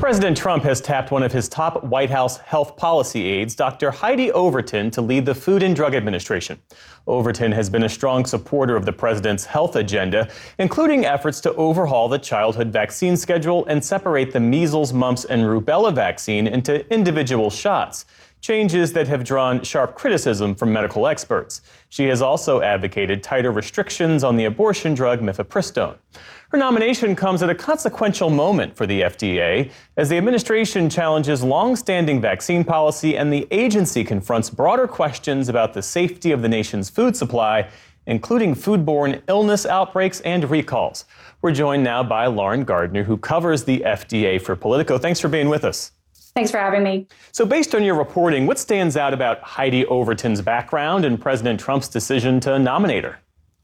President Trump has tapped one of his top White House health policy aides, Dr. Heidi Overton, to lead the Food and Drug Administration. Overton has been a strong supporter of the president's health agenda, including efforts to overhaul the childhood vaccine schedule and separate the measles, mumps, and rubella vaccine into individual shots, changes that have drawn sharp criticism from medical experts. She has also advocated tighter restrictions on the abortion drug mifepristone. Her nomination comes at a consequential moment for the FDA as the administration challenges long-standing vaccine policy and the agency confronts broader questions about the safety of the nation's food supply, including foodborne illness outbreaks and recalls. We're joined now by Lauren Gardner, who covers the FDA for Politico. Thanks for being with us. Thanks for having me. So based on your reporting, what stands out about Heidi Overton's background and President Trump's decision to nominate her?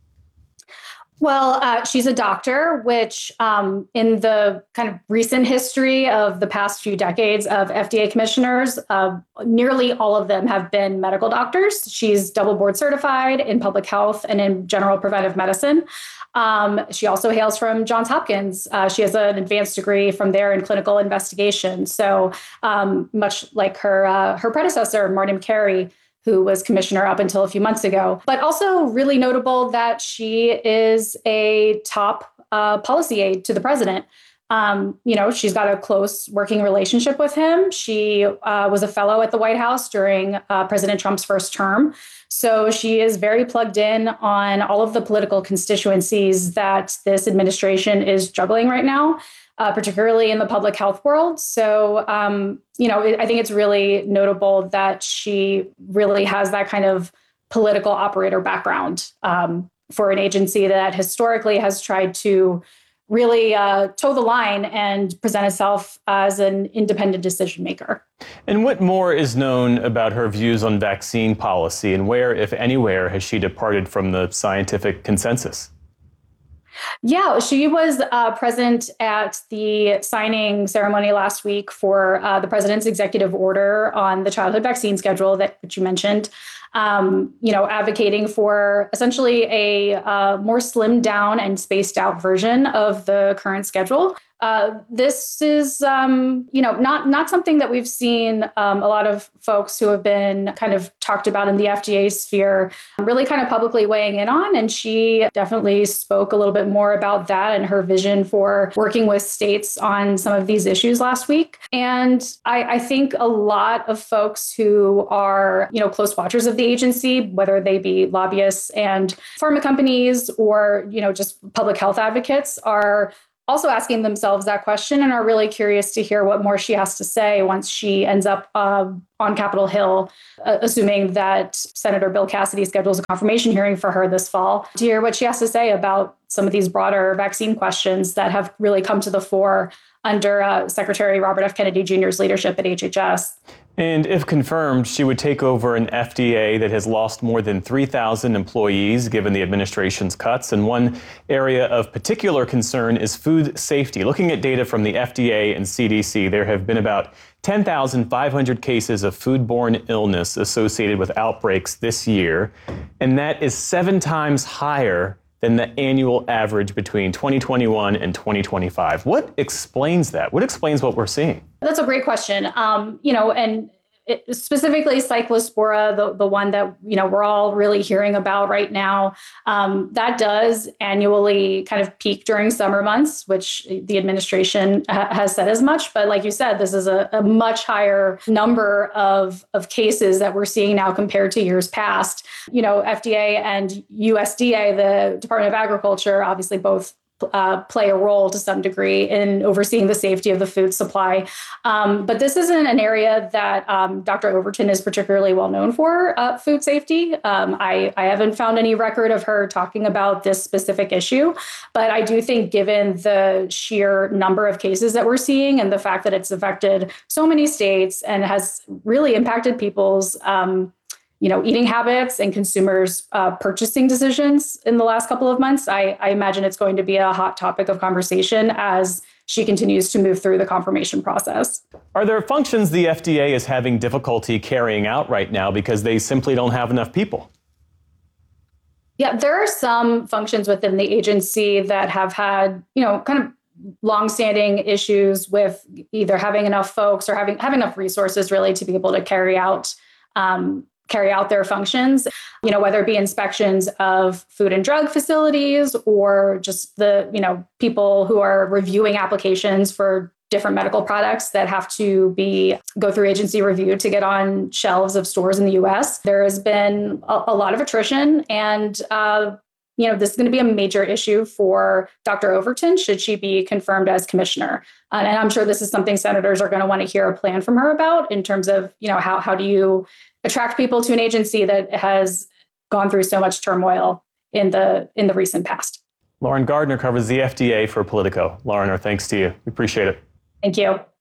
Well, she's a doctor, which in the kind of recent history of the past few decades of FDA commissioners, nearly all of them have been medical doctors. She's double board certified in public health and in general preventive medicine. She also hails from Johns Hopkins. She has an advanced degree from there in clinical investigation. So much like her predecessor, Martin Carey, who was commissioner up until a few months ago. But also really notable that she is a top policy aide to the president. She's got a close working relationship with him. She was a fellow at the White House during President Trump's first term. So she is very plugged in on all of the political constituencies that this administration is juggling right now, particularly in the public health world. So, I think it's really notable that she really has that kind of political operator background for an agency that historically has tried to really toe the line and present itself as an independent decision maker. And what more is known about her views on vaccine policy, and where, if anywhere, has she departed from the scientific consensus? Yeah, she was present at the signing ceremony last week for the president's executive order on the childhood vaccine schedule that you mentioned. Advocating for essentially a more slimmed down and spaced out version of the current schedule. This is, not something that we've seen a lot of folks who have been kind of talked about in the FDA sphere really kind of publicly weighing in on. And she definitely spoke a little bit more about that and her vision for working with states on some of these issues last week. And I think a lot of folks who are, close watchers of the agency, whether they be lobbyists and pharma companies or, just public health advocates, are also asking themselves that question and are really curious to hear what more she has to say once she ends up on Capitol Hill, assuming that Senator Bill Cassidy schedules a confirmation hearing for her this fall, to hear what she has to say about some of these broader vaccine questions that have really come to the fore under Secretary Robert F. Kennedy Jr.'s leadership at HHS. And if confirmed, she would take over an FDA that has lost more than 3,000 employees given the administration's cuts. And one area of particular concern is food safety. Looking at data from the FDA and CDC, there have been about 10,500 cases of foodborne illness associated with outbreaks this year. And that is 7 times higher than the annual average between 2021 and 2025. What explains that? What explains what we're seeing? That's a great question. And specifically Cyclospora, the one that, we're all really hearing about right now, that does annually kind of peak during summer months, which the administration has said as much. But like you said, this is a much higher number of cases that we're seeing now compared to years past. FDA and USDA, the Department of Agriculture, obviously both play a role to some degree in overseeing the safety of the food supply. But this isn't an area that Dr. Overton is particularly well known for, food safety. I haven't found any record of her talking about this specific issue, but I do think given the sheer number of cases that we're seeing and the fact that it's affected so many states and has really impacted people's eating habits and consumers' purchasing decisions in the last couple of months, I imagine it's going to be a hot topic of conversation as she continues to move through the confirmation process. Are there functions the FDA is having difficulty carrying out right now because they simply don't have enough people? Yeah, there are some functions within the agency that have had, kind of longstanding issues with either having enough folks or having enough resources really to be able to carry out their functions, whether it be inspections of food and drug facilities or just the, people who are reviewing applications for different medical products that have to go through agency review to get on shelves of stores in the US. There has been a lot of attrition, and this is going to be a major issue for Dr. Overton should she be confirmed as commissioner. And I'm sure this is something senators are going to want to hear a plan from her about in terms of, how do you attract people to an agency that has gone through so much turmoil in the recent past. Lauren Gardner covers the FDA for Politico. Lauren, our thanks to you. We appreciate it. Thank you.